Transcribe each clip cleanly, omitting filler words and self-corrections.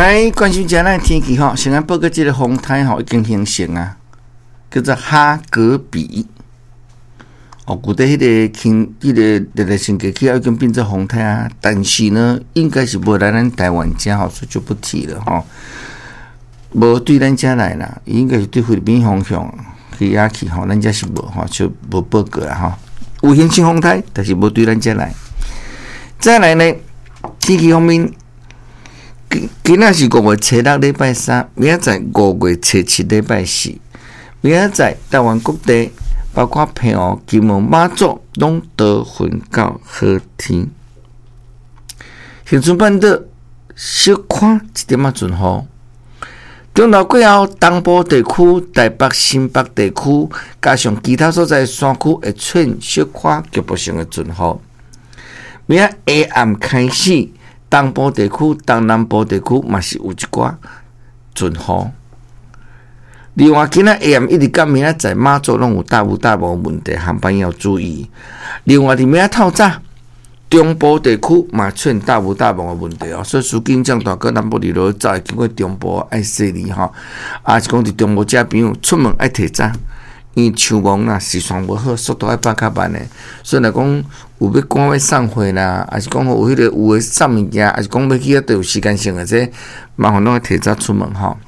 来关心今仔天气吼，先来报告这个风台吼已经形成啊，叫做哈格比。古代迄个热带性低气压已经变成风台啊，但是呢，应该是无来咱台湾遮吼，所以就不提了吼。无对咱遮来啦，应该是对菲律宾方向气压去吼，咱遮是无吼，就无报告啦吼。有形成风台，但是无对咱遮来。再来呢，天气方面。今仔是5月初6礼拜3，明仔载5月初7礼拜4，明仔载台湾各地包括澎湖、金门、马祖拢多云到好天。恒春半岛小看一点仔阵雨，中昼过后东部地区、台北、新北地区加上其他所在山区会出现小看局部性的阵雨。明仔下暗开始。东部地区、东南部地区嘛是有一寡阵雨。另外，今仔下暗一直到明仔载马祖拢有大无问题，航班要注意。另外，伫明仔透早，中部地区嘛出现大无的问题哦，所以属紧张大哥南部里头早经过中部爱细腻吼，是讲伫中部遮朋友出门爱提早。因为秋望啦，时尚无好，速度爱放较慢诶，所以来讲有要赶要送货啦，还是讲有迄个有诶送物件，还是讲要去都有时间性诶，这麻烦拢要提早出门吼。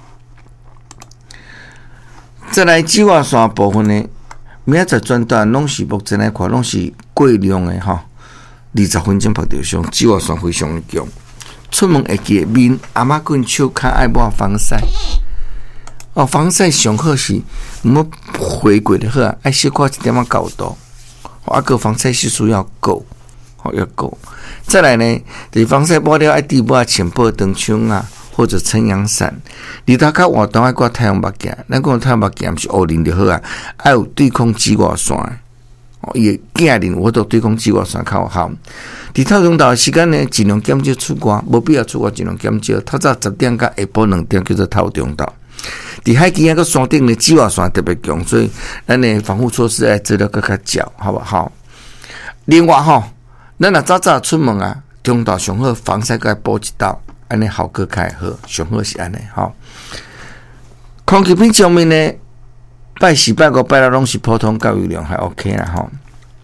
再来紫外线部分呢，明仔载专段拢是目前来看拢是过量诶吼，20分钟拍照上紫外线非常强，出门会记面、阿妈棍、手骹爱抹防晒。防晒上好是毋要回过就好啊，爱小可一点仔高度，个防晒系数要够，要够。再来呢，就是防晒抹了爱滴抹浅薄灯枪啊，或者撑阳伞。日头较活动爱挂太阳目镜，咱讲太阳目镜毋是乌林就好啊，爱有对抗紫外线的。伊镜面我都对抗紫外线较有效。伫透中昼时间呢，尽量减少出外，无必要出外尽量减少。透早10点到下晡2点叫做透中昼。伫海边个山顶的紫外线特别强，所以咱的防护措施要做得更较少，好不好？另外吼，咱若早早出门啊，中昼上好防晒该补一道，安尼效果较好，上好是安尼吼。空气品质方面呢，拜4、拜5、拜6拢是普通到有量，还 OK 啦吼。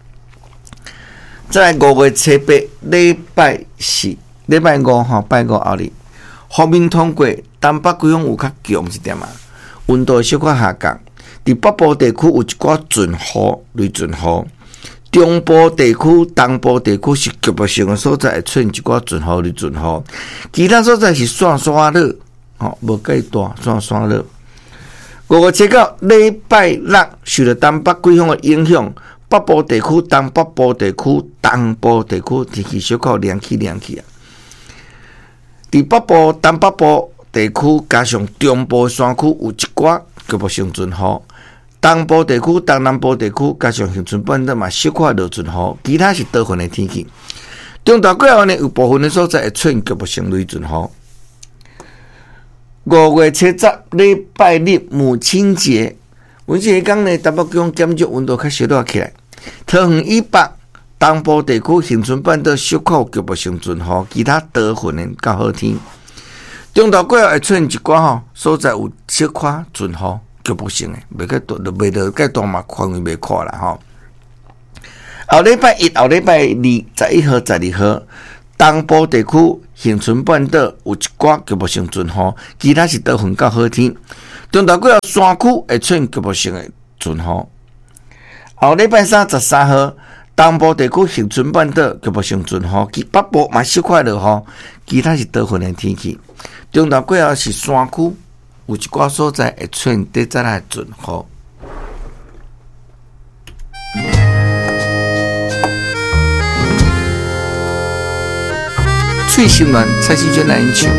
再来5月初8礼拜4、礼拜5吼，拜5后日，锋面通过。东北季风有较强一点嘛，温度小可下降。伫北部地区有一寡阵雨、雷阵雨，中部地区、东部地区是局部性的所在会出现一寡阵雨、雷阵雨，其他所在是散散热，无介大，散散热。5月初9礼拜6，受到东北季风的影响，北部地区、东北部地区、东部地区天气小可凉起啊。伫北部、东北部地区加上中部山区有一寡局部性阵雨，东部地区、东南部地区加上恒春半岛嘛小可落阵雨，其他是多云的天气。中昼过后呢，有部分的所在会出现局部性雷阵雨。5月初10礼拜日母亲节，阮这个讲呢，台北季风减少，温度较小落起来。桃园以北、东部地区、恒春半岛小可有局部性阵雨，其他多云的较好天。中昼过后会出现一寡所在有小可阵雨，局部性的，袂到介大嘛，范围袂扩啦吼。后礼拜1、后礼拜2、11号、12号，东部地区、恒春半岛有一寡局部性阵雨，其他是多云到好天。中昼过后山区会出现局部性的阵雨。后礼拜3、13号，东部地区、恒春半岛局部性阵雨，北部嘛小可落雨，其他是多云的天气。中昼过后是山区有一寡所在会出现短暂的阵雨。最新闻蔡新娟来演唱。